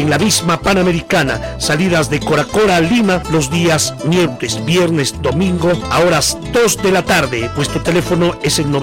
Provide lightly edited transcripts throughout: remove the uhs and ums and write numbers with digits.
en la misma Panamericana. Salidas de Coracora a Lima los días miércoles, viernes, domingo a horas 2 de la tarde. Nuestro teléfono es el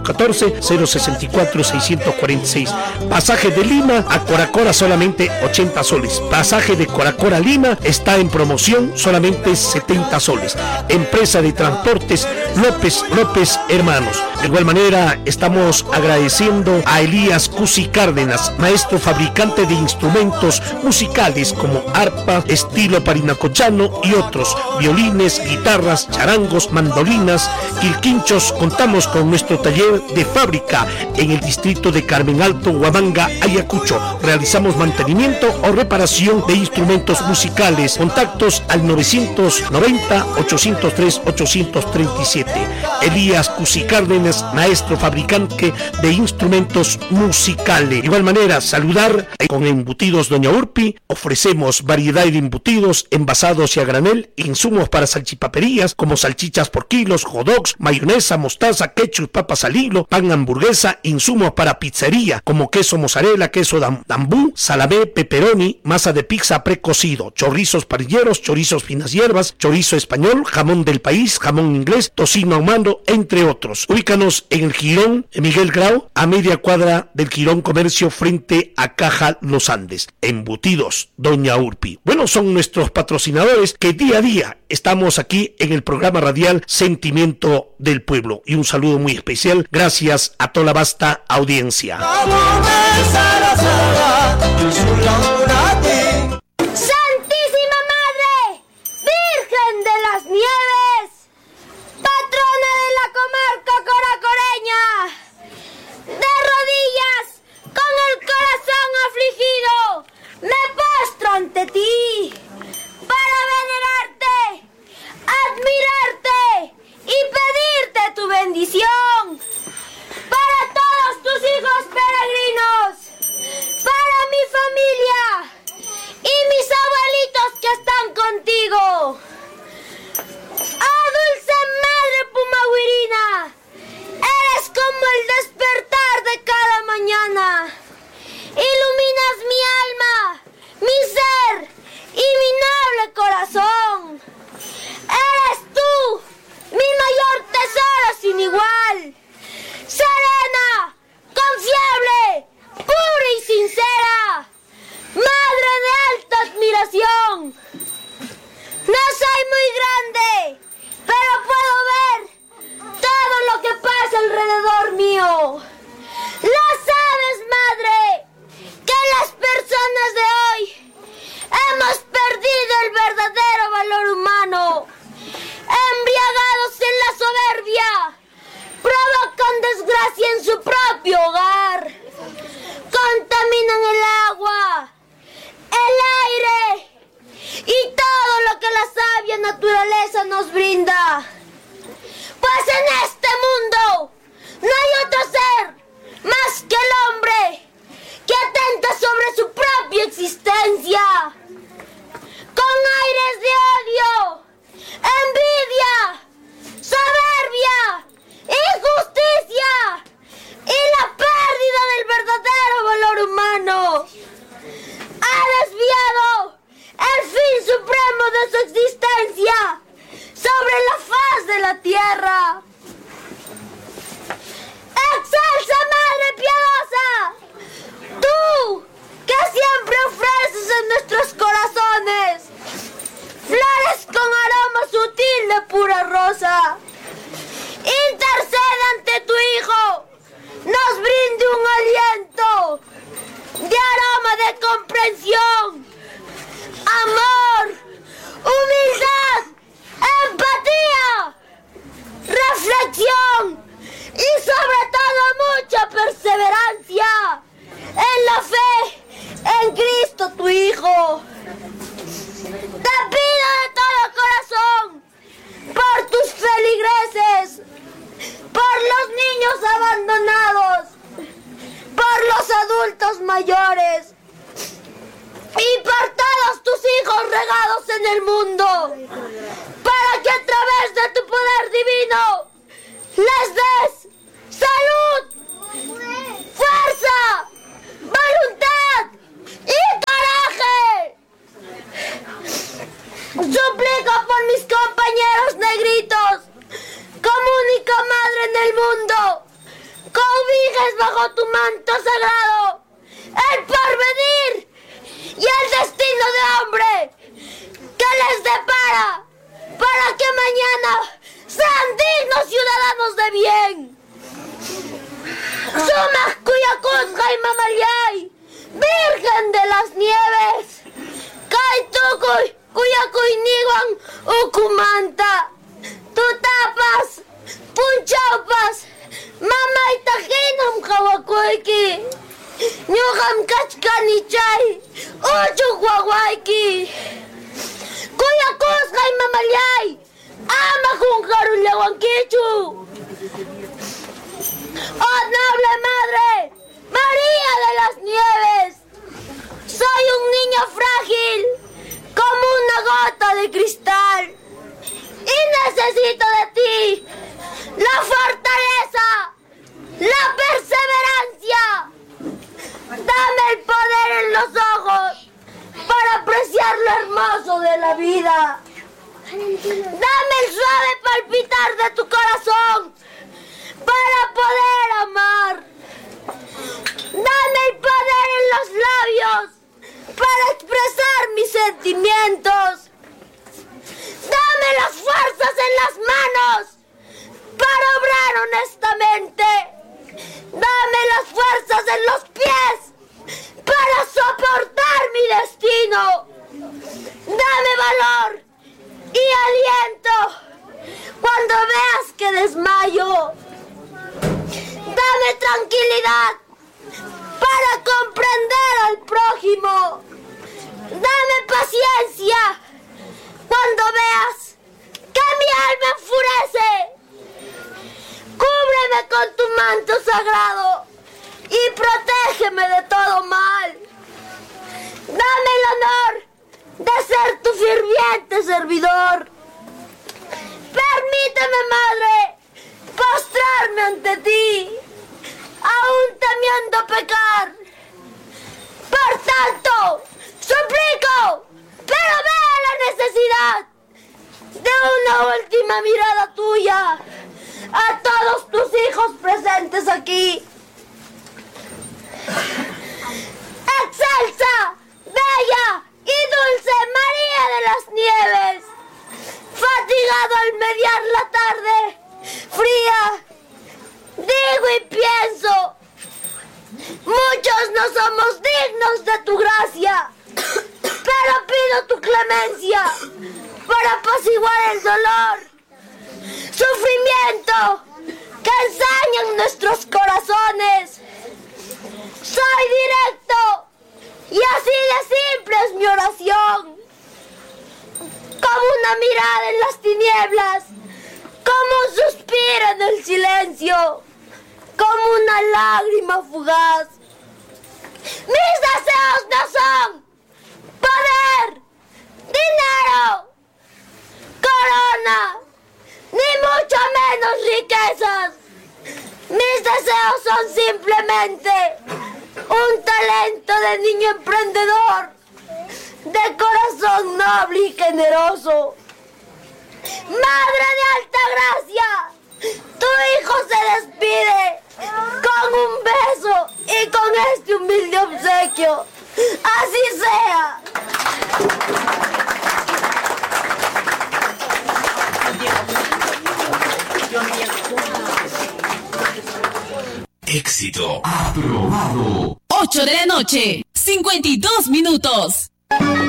914-064-646. Pasaje de Lima a Coracora solamente 80 soles. Pasaje de Coracora a Lima está en promoción solamente 70 soles. Empresa de Transportes López Hermanos. De igual manera estamos agradeciendo a Elías Cusi Cárdenas, maestro fabricante de instrumentos musicales como arpa, estilo parinacochano y otros, violines, guitarras, charangos, mandolinas, quilquinchos. Contamos con nuestro taller de fábrica en el distrito de Carmen Alto, Huamanga, Ayacucho. Realizamos mantenimiento o reparación de instrumentos musicales. Contactos al 990-803-837. Elías Cusi Cárdenas, maestro fabricante de instrumentos musicales. De igual manera, saludar con Embutidos Doña Urpi. Ofrecemos variedad de embutidos envasados y a granel, insumos para salchipaperías como salchichas por kilos, hot dogs, mayonesa, mostaza, ketchup, papas al hilo, pan, hamburguesa, insumos para pizzería como queso mozzarella, queso dambú, salamé, pepperoni, masa de pizza precocido, chorizos parrilleros, chorizos finas hierbas, chorizo español, jamón del país, jamón inglés, tocino ahumado, entre otros. Ubícanos en el Jirón Miguel Grau, a media cuadra del Jirón Comercio frente a Caja Los Andes. Embutidos Doña Urpi. Bueno, son nuestros patrocinadores que día a día estamos aquí en el programa radial Sentimiento del Pueblo. Y un saludo muy especial, gracias a toda la vasta audiencia. Santísima Madre, Virgen de las Nieves, patrona de la comarca coracoreña, de rodillas, con el corazón afligido, me postro ante ti para venerarte, admirarte y pedirte tu bendición para todos tus hijos peregrinos, para mi familia y mis abuelitos que están contigo. ¡Oh, dulce Madre Pumahuirina! Eres como el despertar de cada mañana. Iluminas mi alma, mi ser y mi noble corazón. Eres tú, mi mayor tesoro sin igual. Serena, confiable, pura y sincera. Madre de alta admiración. No soy muy grande, pero puedo ver todo lo que pasa alrededor mío. Lo sabes, Madre, que las personas de hoy hemos perdido el verdadero valor humano. Embriagados en la soberbia, provocan desgracia en su propio hogar. Contaminan el agua, el aire y todo lo que la sabia naturaleza nos brinda. Pues en este mundo no hay otro ser más que el hombre que atenta sobre su propia existencia. Con aires de odio, envidia, soberbia, injusticia y la pérdida del verdadero valor humano. Ha desviado el fin supremo de su existencia sobre la faz de la tierra. ¡Excelsa Madre piadosa! Tú, que siempre ofreces en nuestros corazones flores con aroma sutil de pura rosa, intercede ante tu Hijo, nos brinde un aliento de aroma de comprensión, amor, humildad, empatía, reflexión y sobre todo mucha perseverancia en la fe en Cristo tu Hijo. Te pido de todo corazón por tus feligreses, por los niños abandonados, por los adultos mayores y por todos tus hijos regados en el mundo, para que a través de tu poder divino les des salud, fuerza, voluntad y coraje Suplico por mis compañeros negritos, como única madre en el mundo, cobijes bajo tu manto sagrado el porvenir y el destino de hombre que les depara, para que mañana sean dignos ciudadanos de bien. Sumas Cuyacuzca y Mamalyay, Virgen de las Nieves, Kaitukuy, Cuyacuyniwan, Ucumanta, Tutapas, Punchaupas, Mamaytajinam Hawakuiki, Ñuqam Kachkanichay, Uchuguaguayki, Cuyacuzca y Mamalyay, ama Junjarullahuanquichu. ¡Oh, noble madre! ¡María de las Nieves! Soy un niño frágil, como una gota de cristal, y necesito de ti la fortaleza, la perseverancia. Dame el poder en los ojos para apreciar lo hermoso de la vida. Dame el suave palpitar de tu corazón para poder amar. Dame el poder en los labios para expresar mis sentimientos. Dame las fuerzas en las manos para obrar honestamente. Dame las fuerzas en los pies para soportar mi destino. Dame valor y aliento cuando veas que desmayo. Dame tranquilidad para comprender al prójimo. Dame paciencia cuando veas que mi alma enfurece. Cúbreme con tu manto sagrado y protégeme de todo mal. Dame el honor de ser tu ferviente servidor. Permíteme, madre, postrarme ante ti, aún temiendo pecar. Por tanto, suplico, pero vea la necesidad de una última mirada tuya a todos tus hijos presentes aquí. Excelsa, bella y dulce María de las Nieves, fatigado al mediar la tarde fría, digo y pienso, muchos no somos dignos de tu gracia, pero pido tu clemencia para apaciguar el dolor, sufrimiento que ensañan nuestros corazones. Soy directo y así de simple es mi oración, como una mirada en las tinieblas, como un suspiro en el silencio, como una lágrima fugaz. Mis deseos no son poder, dinero, corona, ni mucho menos riquezas. Mis deseos son simplemente un talento de niño emprendedor, de corazón noble y generoso. Madre de alta gracia, tu hijo se despide con un beso y con este humilde obsequio. Así sea. Éxito aprobado. 8 de la noche, 52 minutos.